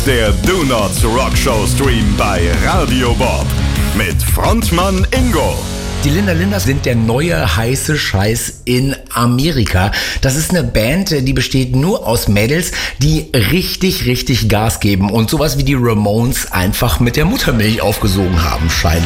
der Donuts Rock Show Stream bei Radio Bob mit Frontmann Ingo. Die Linda Linders sind der neue heiße Scheiß in Amerika. Das ist eine Band, die besteht nur aus Mädels, die richtig Gas geben und sowas wie die Ramones einfach mit der Muttermilch aufgesogen haben, scheinbar.